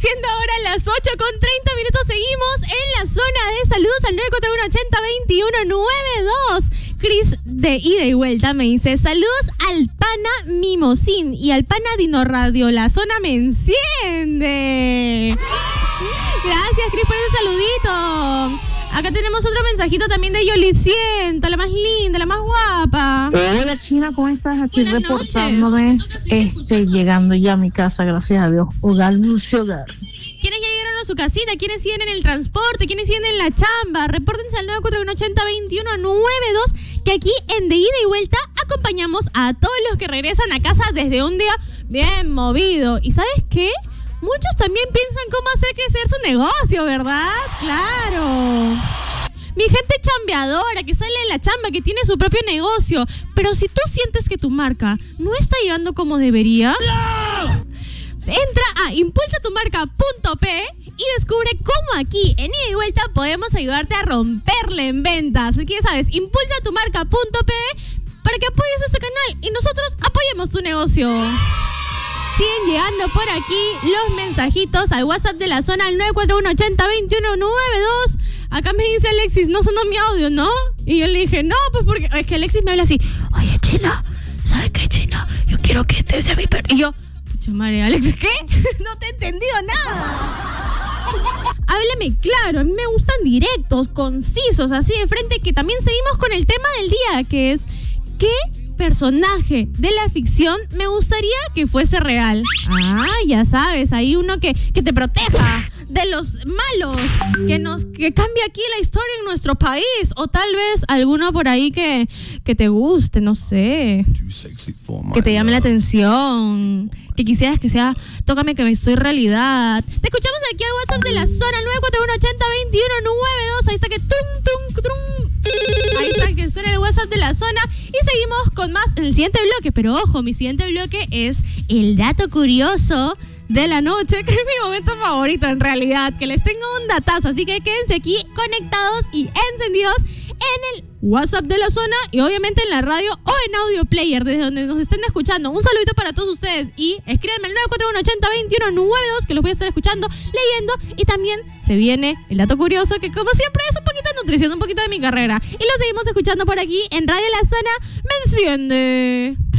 Siendo ahora las 8:30, seguimos en la zona de saludos al 941-80-2192. Cris de ida y vuelta me dice: saludos al pana Mimosín y al pana Dino Radio. La zona me enciende. Gracias, Cris, por ese saludito. Acá tenemos otro mensajito también de Yolicienta, la más linda, la más guapa. Hola, China, ¿cómo estás? Aquí buenas reportándome. Llegando ya a mi casa, gracias a Dios. Hogar, dulce hogar. ¿Quiénes ya llegaron a su casita? ¿Quiénes siguen en el transporte? ¿Quiénes siguen en la chamba? Repórtense al 941-80-2192, que aquí en De Ida y Vuelta acompañamos a todos los que regresan a casa desde un día bien movido. ¿Y sabes qué? Muchos también piensan cómo hacer crecer su negocio, ¿verdad? ¡Claro! Mi gente chambeadora que sale de la chamba, que tiene su propio negocio. Pero si tú sientes que tu marca no está llevando como debería, ¡no! Entra a impulsatumarca.p y descubre cómo aquí en Ida y Vuelta podemos ayudarte a romperle en ventas. Así que ya sabes, impulsatumarca.p para que apoyes este canal y nosotros apoyemos tu negocio. Siguen llegando por aquí los mensajitos al WhatsApp de la zona al 941-80-2192. Acá me dice Alexis: no sonó mi audio, ¿no? Y yo le dije: no, pues porque es que Alexis me habla así: oye, China, ¿sabes qué, China? Yo quiero que este sea mi perro. Y yo: pucha madre, Alexis, ¿qué? No te he entendido nada. Háblame claro, a mí me gustan directos, concisos, así de frente, que también seguimos con el tema del día, que es: ¿qué personaje de la ficción me gustaría que fuese real? Ah, ya sabes, hay uno que te proteja de los malos, que cambie aquí la historia en nuestro país, o tal vez alguno por ahí que te guste, no sé, que te llame la atención, que quisieras que sea tócame que soy realidad. Te escuchamos aquí al WhatsApp de la zona 941-80-2192. Ahí está que ahí está que suena el WhatsApp de la zona. Y seguimos con más en el siguiente bloque. Pero ojo, mi siguiente bloque es el dato curioso de la noche, que es mi momento favorito en realidad, que les tengo un datazo. Así que quédense aquí conectados y encendidos en el WhatsApp de la zona y obviamente en la radio o en Audio Player, desde donde nos estén escuchando. Un saludito para todos ustedes y escríbanme al 941-80-2192, que los voy a estar escuchando, leyendo, y también se viene el dato curioso, que como siempre es un poquito de nutrición, un poquito de mi carrera, y lo seguimos escuchando por aquí en Radio La Zona. ¡Me enciende!